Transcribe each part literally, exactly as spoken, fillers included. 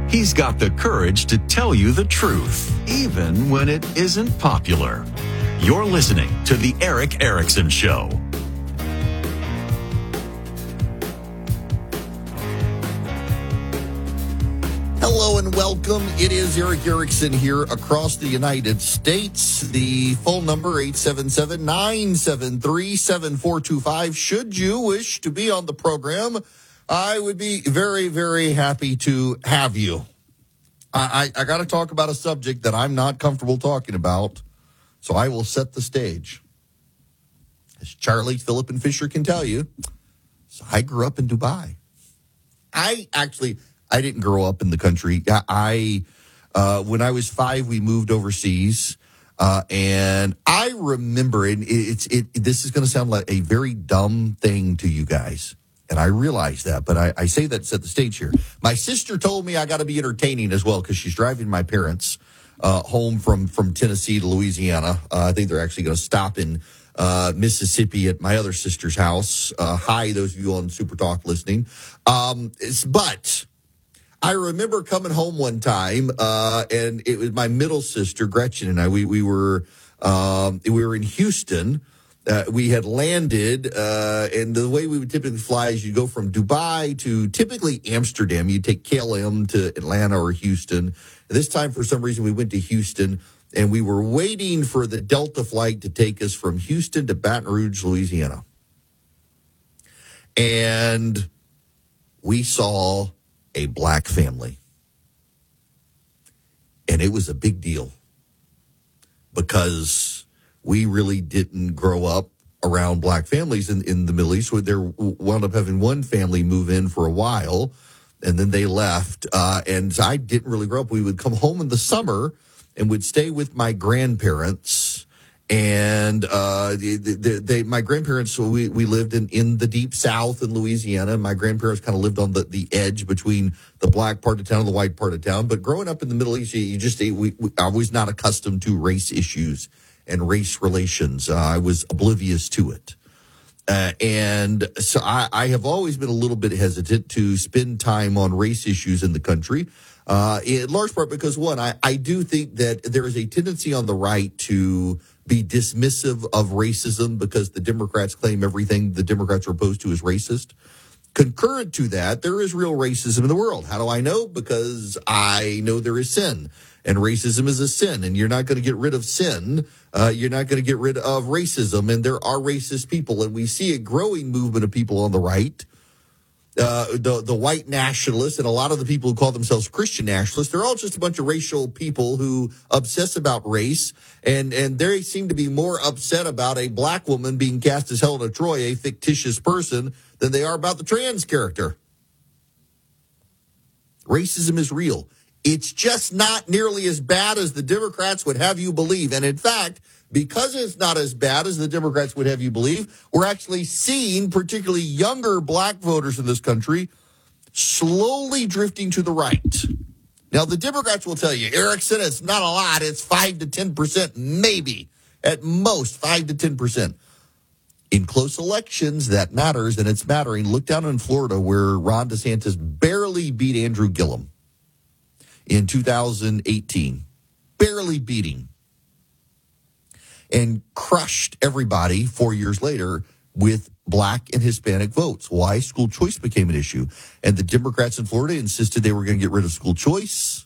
He's got the courage to tell you the truth, even when it isn't popular. You're listening to The Erick Erickson Show. Hello and welcome. It is Erick Erickson here across the United States. The phone number, eight seven seven, nine seven three, seven four two five. Should you wish to be on the program, I would be very, very happy to have you. I, I, I got to talk about a subject that I'm not comfortable talking about, so I will set the stage. As Charlie, Phillip, and Fisher can tell you, so I grew up in Dubai. I actually... I didn't grow up in the country. I, uh, when I was five, we moved overseas, uh, and I remember, and it's it. This is going to sound like a very dumb thing to you guys, and I realize that, but I, I say that to set the stage here. My sister told me I got to be entertaining as well because she's driving my parents uh, home from from Tennessee to Louisiana. Uh, I think they're actually going to stop in Uh, Mississippi at my other sister's house. Uh, hi, those of you on Super Talk listening. Um, it's, but. I remember coming home one time, uh, and it was my middle sister, Gretchen, and I. We we were um, we were in Houston. Uh, we had landed, uh, and the way we would typically fly is you go from Dubai to typically Amsterdam. You take K L M to Atlanta or Houston. This time, for some reason, we went to Houston, and we were waiting for the Delta flight to take us from Houston to Baton Rouge, Louisiana. And we saw a black family. And it was a big deal because we really didn't grow up around black families in, in the Middle East. So there wound up having one family move in for a while, and then they left. Uh, and I didn't really grow up. We would come home in the summer and would stay with my grandparents. And uh, they, they, they, my grandparents, so we, we lived in, in the deep South in Louisiana. My grandparents kind of lived on the, the edge between the black part of town and the white part of town. But growing up in the Middle East, you, you just, we, we, I was not accustomed to race issues and race relations. Uh, I was oblivious to it. Uh, and so I, I have always been a little bit hesitant to spend time on race issues in the country. Uh, in large part because, one, I, I do think that there is a tendency on the right to be dismissive of racism because the Democrats claim everything the Democrats are opposed to is racist. Concurrent to that, there is real racism in the world. How do I know? Because I know there is sin, and racism is a sin, and you're not going to get rid of sin. Uh, you're not going to get rid of racism, and there are racist people, and we see a growing movement of people on the right. Uh, the the white nationalists and a lot of the people who call themselves Christian nationalists, they're all just a bunch of racial people who obsess about race, and, and they seem to be more upset about a black woman being cast as Helena Troy, a fictitious person, than they are about the trans character. Racism is real. It's just not nearly as bad as the Democrats would have you believe. And in fact, because it's not as bad as the Democrats would have you believe, we're actually seeing particularly younger black voters in this country slowly drifting to the right. Now, the Democrats will tell you, Erickson, it's not a lot. It's five to ten percent, maybe. At most, five to ten percent. In close elections, that matters, and it's mattering. Look down in Florida where Ron DeSantis barely beat Andrew Gillum in two thousand eighteen. Barely beating. And crushed everybody four years later with black and Hispanic votes. Why? School choice became an issue. And the Democrats in Florida insisted they were going to get rid of school choice.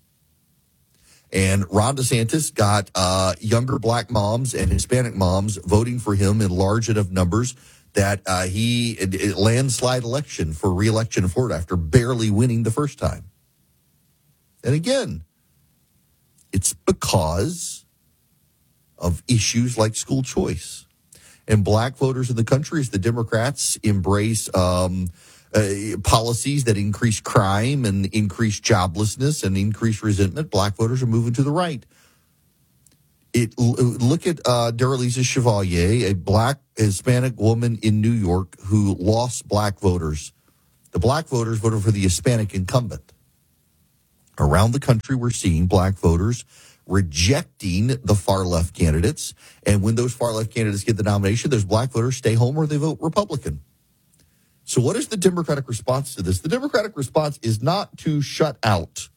And Ron DeSantis got uh, younger black moms and Hispanic moms voting for him in large enough numbers that uh, he it, it landslide election for re-election in Florida after barely winning the first time. And again, it's because of issues like school choice. And black voters in the country, as the Democrats embrace um, uh, policies that increase crime and increase joblessness and increase resentment, black voters are moving to the right. It look at uh, Daralisa Chevalier, a black Hispanic woman in New York who lost black voters. The black voters voted for the Hispanic incumbent. Around the country, we're seeing black voters rejecting the far-left candidates. And when those far-left candidates get the nomination, those black voters stay home or they vote Republican. So what is the Democratic response to this? The Democratic response is not to shut out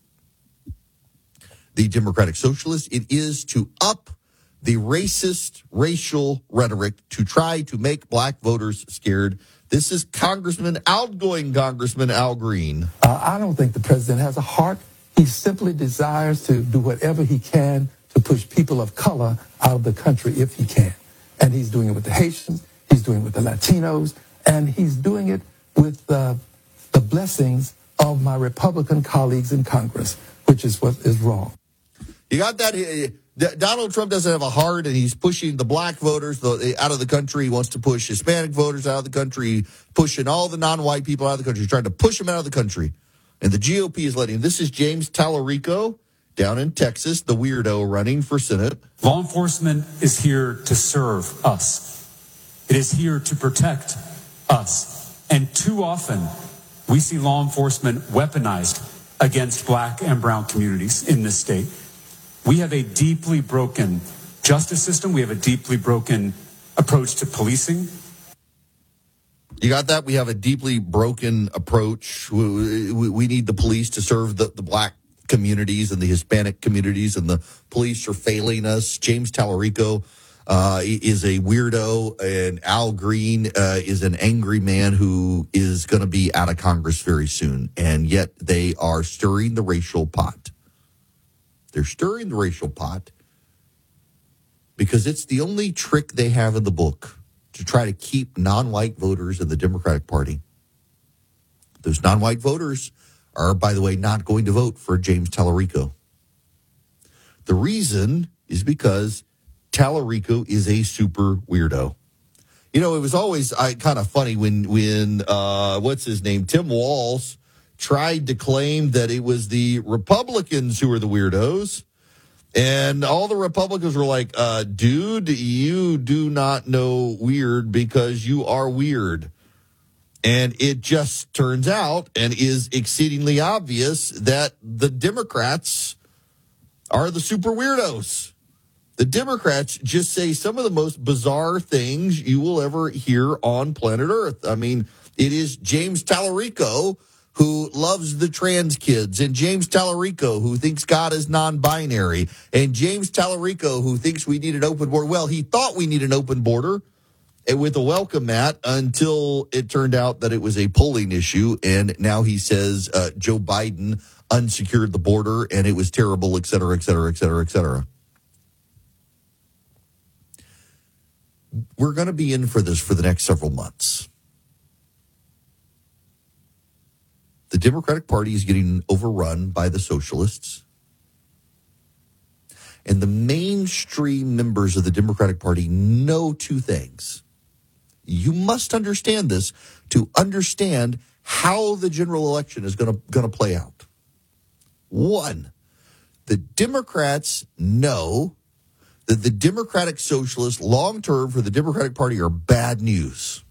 the Democratic Socialists. It is to up the racist racial rhetoric to try to make black voters scared. This is Congressman, outgoing Congressman Al Green. Uh, I don't think the president has a heart. He simply desires to do whatever he can to push people of color out of the country if he can. And he's doing it with the Haitians, he's doing it with the Latinos, and he's doing it with uh, the blessings of my Republican colleagues in Congress, which is what is wrong. You got that? Donald Trump doesn't have a heart, and he's pushing the black voters out of the country. He wants to push Hispanic voters out of the country, pushing all the non-white people out of the country. He's trying to push them out of the country. And the G O P is letting him. This is James Tallarico down in Texas, the weirdo running for Senate. Law enforcement is here to serve us. It is here to protect us. And too often, we see law enforcement weaponized against black and brown communities in this state. We have a deeply broken justice system. We have a deeply broken approach to policing. You got that? We have a deeply broken approach. We, we, we need the police to serve the, the black communities and the Hispanic communities, and the police are failing us. James Tallarico uh, is a weirdo, and Al Green uh, is an angry man who is going to be out of Congress very soon. And yet they are stirring the racial pot. They're stirring the racial pot because it's the only trick they have in the book to try to keep non-white voters in the Democratic Party. Those non-white voters are, by the way, not going to vote for James Tallarico. The reason is because Tallarico is a super weirdo. You know, it was always I, kind of funny when, when uh, what's his name, Tim Walz, tried to claim that it was the Republicans who were the weirdos. And all the Republicans were like, uh, dude, you do not know weird because you are weird. And it just turns out and is exceedingly obvious that the Democrats are the super weirdos. The Democrats just say some of the most bizarre things you will ever hear on planet Earth. I mean, it is James Tallarico who loves the trans kids, and James Tallarico, who thinks God is non-binary, and James Tallarico, who thinks we need an open border. Well, he thought we need an open border with a welcome mat until it turned out that it was a polling issue, and now he says uh, Joe Biden unsecured the border, and it was terrible, et cetera, et cetera, et cetera, et cetera. We're going to be in for this for the next several months. The Democratic Party is getting overrun by the socialists. And the mainstream members of the Democratic Party know two things. You must understand this to understand how the general election is going to going to play out. One, the Democrats know that the Democratic Socialists long-term for the Democratic Party are bad news.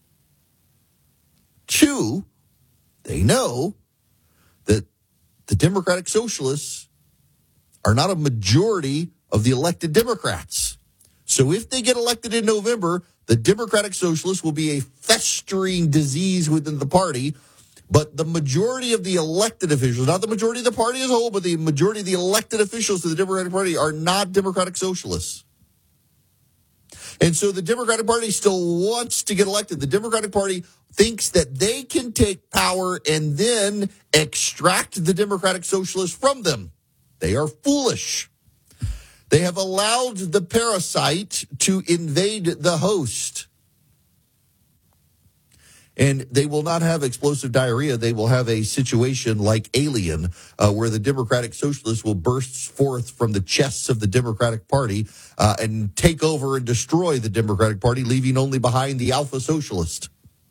Two, they know that the Democratic Socialists are not a majority of the elected Democrats. So if they get elected in November, the Democratic Socialists will be a festering disease within the party. But the majority of the elected officials, not the majority of the party as a whole, but the majority of the elected officials of the Democratic Party are not Democratic Socialists. And so the Democratic Party still wants to get elected. The Democratic Party thinks that they can take power and then extract the Democratic Socialists from them. They are foolish. They have allowed the parasite to invade the host. And they will not have explosive diarrhea. They will have a situation like Alien, uh, where the Democratic Socialists will burst forth from the chests of the Democratic Party uh, and take over and destroy the Democratic Party, leaving only behind the Alpha Socialist.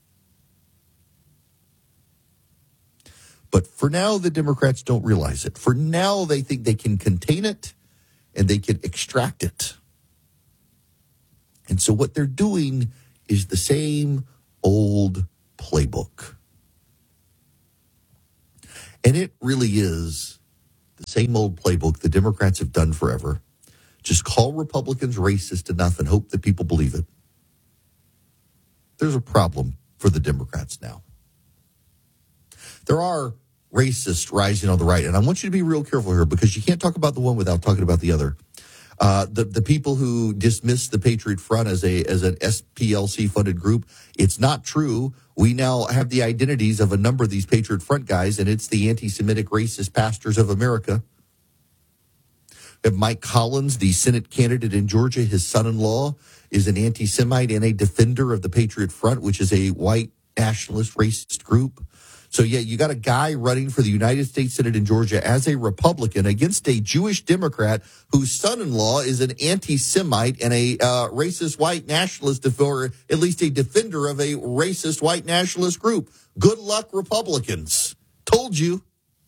But for now, the Democrats don't realize it. For now, they think they can contain it and they can extract it. And so what they're doing is the same old playbook. And it really is the same old playbook the Democrats have done forever. Just call Republicans racist enough and hope that people believe it. There's a problem for the Democrats now. There are racists rising on the right, and I want you to be real careful here because you can't talk about the one without talking about the other. Uh, the the people who dismiss the Patriot Front as a as an S P L C funded group, it's not true. We now have the identities of a number of these Patriot Front guys, and it's the anti-Semitic racist pastors of America. We have Mike Collins, the Senate candidate in Georgia. His son-in-law is an anti-Semite and a defender of the Patriot Front, which is a white nationalist racist group. So, yeah, you got a guy running for the United States Senate in Georgia as a Republican against a Jewish Democrat whose son-in-law is an anti-Semite and a uh, racist white nationalist, or at least a defender of a racist white nationalist group. Good luck, Republicans. Told you.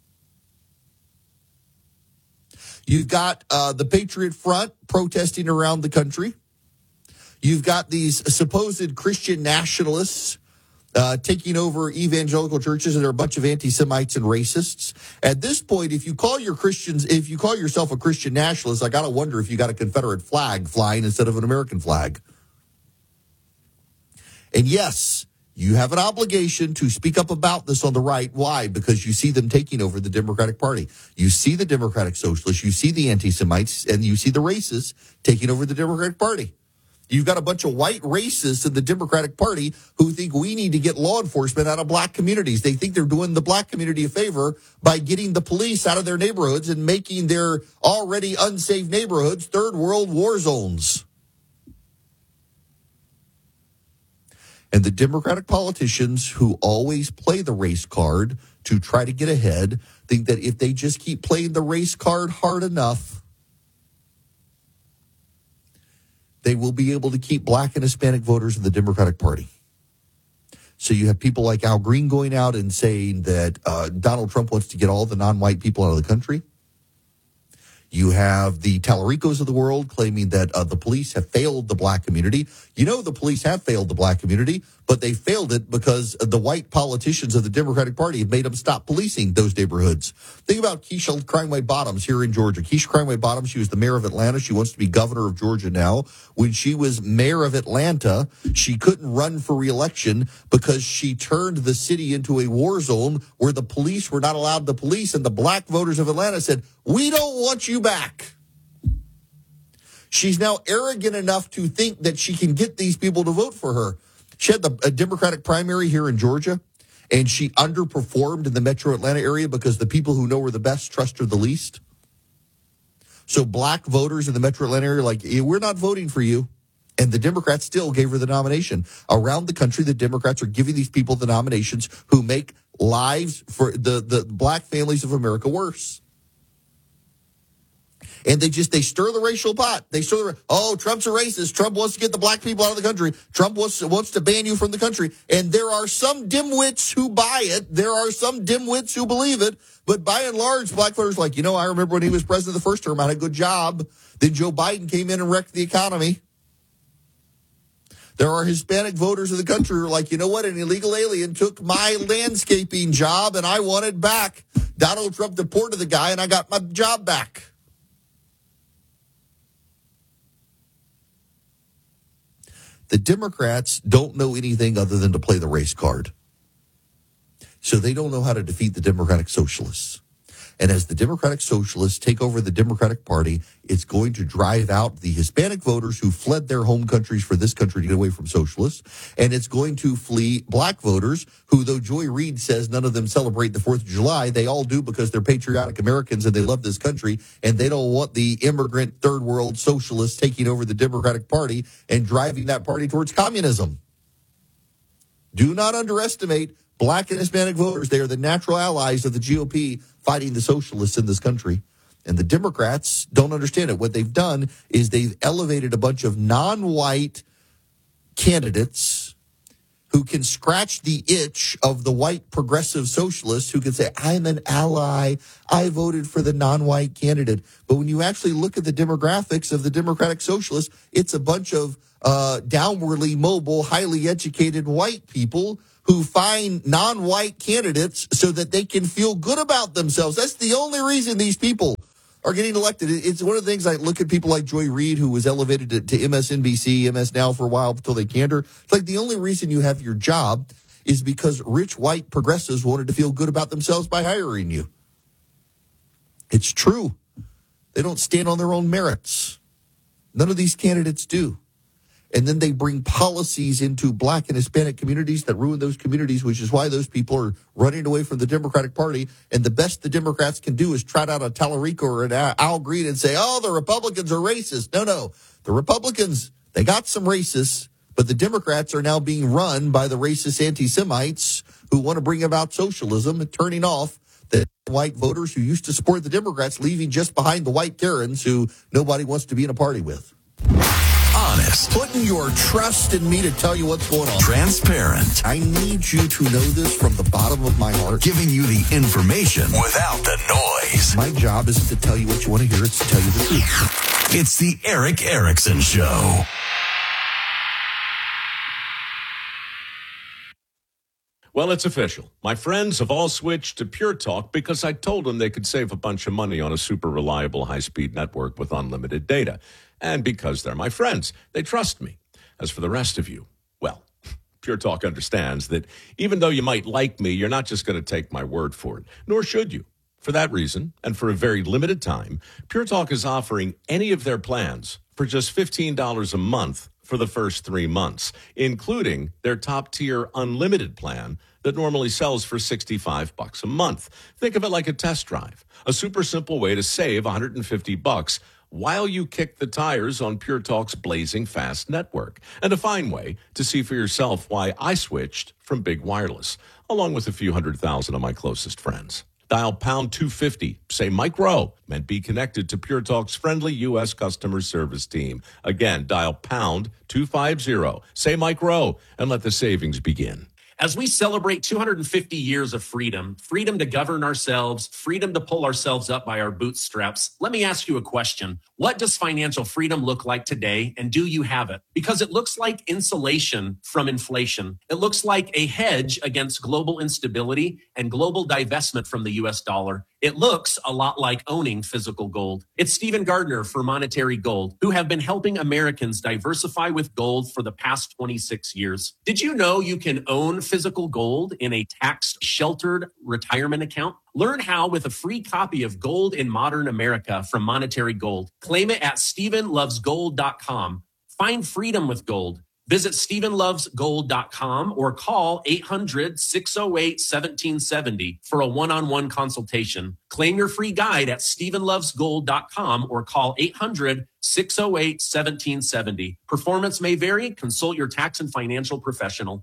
You've got uh, the Patriot Front protesting around the country. You've got these supposed Christian nationalists Uh, taking over evangelical churches, and they're a bunch of anti-Semites and racists. At this point, if you call your Christians, if you call yourself a Christian nationalist, I got to wonder if you got a Confederate flag flying instead of an American flag. And yes, you have an obligation to speak up about this on the right. Why? Because you see them taking over the Democratic Party. You see the Democratic Socialists, you see the anti-Semites, and you see the racists taking over the Democratic Party. You've got a bunch of white racists in the Democratic Party who think we need to get law enforcement out of black communities. They think they're doing the black community a favor by getting the police out of their neighborhoods and making their already unsafe neighborhoods third world war zones. And the Democratic politicians who always play the race card to try to get ahead think that if they just keep playing the race card hard enough, they will be able to keep black and Hispanic voters in the Democratic Party. So you have people like Al Green going out and saying that uh, Donald Trump wants to get all the non-white people out of the country. You have the Tallaricos of the world claiming that uh, the police have failed the black community. You know the police have failed the black community, but they failed it because the white politicians of the Democratic Party have made them stop policing those neighborhoods. Think about Keisha Crimeway Bottoms here in Georgia. Keisha Crimeway Bottoms, she was the mayor of Atlanta. She wants to be governor of Georgia now. When she was mayor of Atlanta, she couldn't run for re-election because she turned the city into a war zone where the police were not allowed to police, and the black voters of Atlanta said, "We don't want you back." She's now arrogant enough to think that she can get these people to vote for her. She had the a Democratic primary here in Georgia, and she underperformed in the metro Atlanta area because the people who know her the best trust her the least. So black voters in the metro Atlanta area are like, yeah, we're not voting for you. And the Democrats still gave her the nomination. Around the country, the Democrats are giving these people the nominations who make lives for the, the black families of America worse. And they just, they stir the racial pot. They stir the, oh, Trump's a racist. Trump wants to get the black people out of the country. Trump wants, wants to ban you from the country. And there are some dimwits who buy it. There are some dimwits who believe it. But by and large, black voters are like, you know, I remember when he was president the first term, I had a good job. Then Joe Biden came in and wrecked the economy. There are Hispanic voters in the country who are like, you know what, an illegal alien took my landscaping job and I want it back. Donald Trump deported the guy and I got my job back. The Democrats don't know anything other than to play the race card. So they don't know how to defeat the Democratic Socialists. And as the Democratic Socialists take over the Democratic Party, it's going to drive out the Hispanic voters who fled their home countries for this country to get away from socialists. And it's going to flee black voters who, though Joy Reid says none of them celebrate the fourth of July, they all do because they're patriotic Americans and they love this country. And they don't want the immigrant third world socialists taking over the Democratic Party and driving that party towards communism. Do not underestimate black and Hispanic voters. They are the natural allies of the G O P fighting the socialists in this country. And the Democrats don't understand it. What they've done is they've elevated a bunch of non-white candidates who can scratch the itch of the white progressive socialists who can say, I'm an ally. I voted for the non-white candidate. But when you actually look at the demographics of the Democratic Socialists, it's a bunch of uh, downwardly mobile, highly educated white people who find non-white candidates so that they can feel good about themselves. That's the only reason these people are getting elected. It's one of the things I look at people like Joy Reid, who was elevated to, to M S N B C, M S Now for a while until they canned her. It's like the only reason you have your job is because rich white progressives wanted to feel good about themselves by hiring you. It's true. They don't stand on their own merits. None of these candidates do. And then they bring policies into black and Hispanic communities that ruin those communities, which is why those people are running away from the Democratic Party. And the best the Democrats can do is trot out a Tallarico or an Al Green and say, oh, the Republicans are racist. No, no. The Republicans, they got some racists, but the Democrats are now being run by the racist anti-Semites who want to bring about socialism and turning off the white voters who used to support the Democrats, leaving just behind the white Karens who nobody wants to be in a party with. Honest. Putting your trust in me to tell you what's going on. Transparent. I need you to know this from the bottom of my heart. Giving you the information without the noise. My job isn't to tell you what you want to hear. It's to tell you the truth. It's the Erick Erickson Show. Well, it's official. My friends have all switched to Pure Talk because I told them they could save a bunch of money on a super reliable high-speed network with unlimited data. And because they're my friends, they trust me. As for the rest of you, well, Pure Talk understands that even though you might like me, you're not just going to take my word for it, nor should you. For that reason, and for a very limited time, Pure Talk is offering any of their plans for just fifteen dollars a month for the first three months, including their top-tier unlimited plan that normally sells for sixty-five bucks a month. Think of it like a test drive, a super simple way to save one hundred fifty bucks while you kick the tires on Pure Talk's blazing fast network, and a fine way to see for yourself why I switched from big wireless, along with a few hundred thousand of my closest friends. Dial pound two fifty, say Mike Rowe, and be connected to Pure Talk's friendly U S customer service team. Again, dial pound two fifty, say Mike Rowe, and let the savings begin. As we celebrate two hundred fifty years of freedom, freedom to govern ourselves, freedom to pull ourselves up by our bootstraps, let me ask you a question. What does financial freedom look like today, and do you have it? Because it looks like insulation from inflation. It looks like a hedge against global instability and global divestment from the U S dollar. It looks a lot like owning physical gold. It's Stephen Gardner for Monetary Gold, who have been helping Americans diversify with gold for the past twenty-six years. Did you know you can own physical gold in a tax-sheltered retirement account? Learn how with a free copy of Gold in Modern America from Monetary Gold. Claim it at Stephen Loves Gold dot com. Find freedom with gold. Visit Stephen Loves Gold dot com or call eight hundred, six oh eight, one seven seven oh for a one-on-one consultation. Claim your free guide at Stephen Loves Gold dot com or call eight hundred, six oh eight, one seven seven oh. Performance may vary. Consult your tax and financial professional.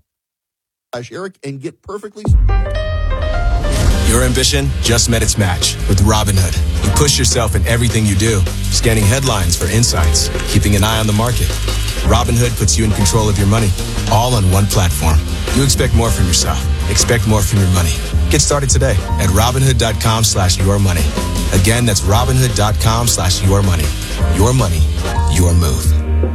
Eric, and get perfectly... Your ambition just met its match with Robinhood. You push yourself in everything you do, scanning headlines for insights, keeping an eye on the market. Robinhood puts you in control of your money, all on one platform. You expect more from yourself. Expect more from your money. Get started today at Robinhood.com slash your money. Again, that's Robinhood.com slash your money. Your money, your move.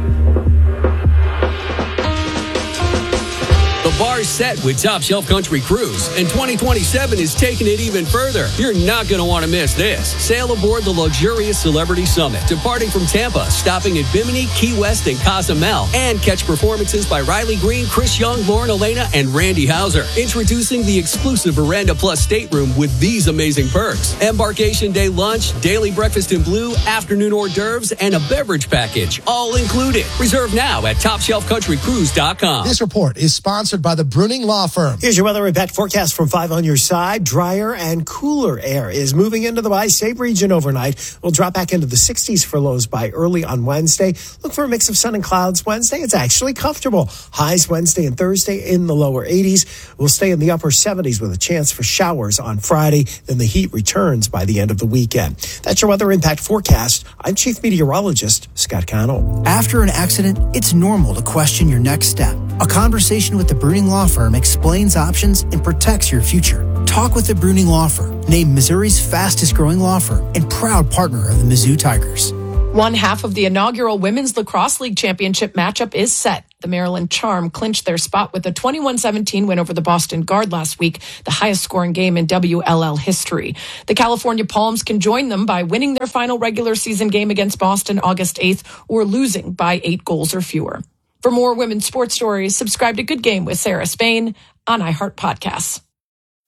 The bar's set with Top Shelf Country Cruise, and twenty twenty-seven is taking it even further. You're not going to want to miss this. Sail aboard the luxurious Celebrity Summit, departing from Tampa, stopping at Bimini, Key West, and Cozumel, and catch performances by Riley Green, Chris Young, Lauren Elena, and Randy Hauser. Introducing the exclusive Veranda Plus stateroom with these amazing perks. Embarkation day lunch, daily breakfast in blue, afternoon hors d'oeuvres, and a beverage package, all included. Reserve now at Top Shelf Country Cruise dot com. This report is sponsored by the Bruning Law Firm. Here's your weather impact forecast from five on your side. Drier and cooler air is moving into the Bi-State region overnight. We'll drop back into the sixties for lows by early on Wednesday. Look for a mix of sun and clouds Wednesday. It's actually comfortable. Highs Wednesday and Thursday in the lower eighties. We'll stay in the upper seventies with a chance for showers on Friday. Then the heat returns by the end of the weekend. That's your weather impact forecast. I'm Chief Meteorologist Scott Connell. After an accident, it's normal to question your next step. A conversation with the Bruning Law Firm explains options and protects your future. Talk with the Bruning Law Firm, named Missouri's fastest growing law firm and proud partner of the Mizzou Tigers. One half of the inaugural Women's Lacrosse League Championship matchup is set. The Maryland Charm clinched their spot with a twenty-one seventeen win over the Boston Guard last week, the highest scoring game in W L L history. The California Palms can join them by winning their final regular season game against Boston August eighth or losing by eight goals or fewer. For more women's sports stories, subscribe to Good Game with Sarah Spain on iHeart Podcasts.